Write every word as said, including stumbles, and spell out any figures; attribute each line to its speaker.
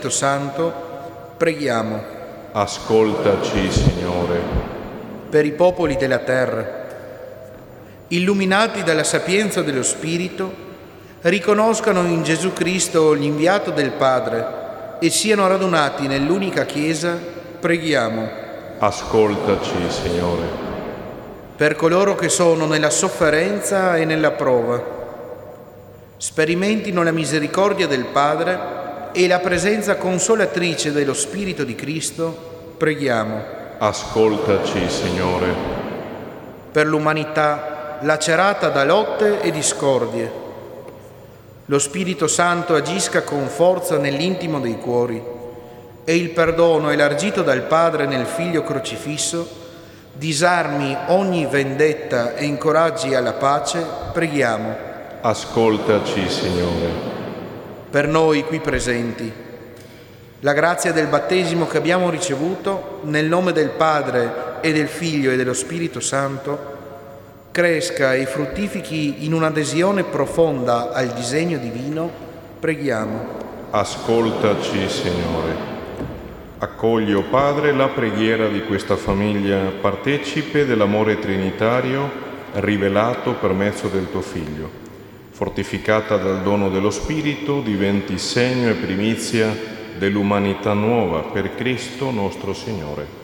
Speaker 1: Santo, preghiamo.
Speaker 2: Ascoltaci, Signore.
Speaker 1: Per i popoli della terra, illuminati dalla sapienza dello Spirito, riconoscano in Gesù Cristo l'inviato del Padre e siano radunati nell'unica Chiesa, preghiamo.
Speaker 2: Ascoltaci, Signore.
Speaker 1: Per coloro che sono nella sofferenza e nella prova, sperimentino la misericordia del Padre e la presenza consolatrice dello Spirito di Cristo, preghiamo.
Speaker 2: Ascoltaci, Signore.
Speaker 1: Per l'umanità lacerata da lotte e discordie, lo Spirito Santo agisca con forza nell'intimo dei cuori e il perdono elargito dal Padre nel Figlio crocifisso disarmi ogni vendetta e incoraggi alla pace, preghiamo.
Speaker 2: Ascoltaci, Signore.
Speaker 1: Per noi qui presenti, la grazia del battesimo che abbiamo ricevuto, nel nome del Padre e del Figlio e dello Spirito Santo, cresca e fruttifichi in un'adesione profonda al disegno divino, preghiamo.
Speaker 2: Ascoltaci, Signore. Accogli, o Padre, la preghiera di questa famiglia partecipe dell'amore trinitario rivelato per mezzo del tuo Figlio. Fortificata dal dono dello Spirito, diventi segno e primizia dell'umanità nuova per Cristo nostro Signore.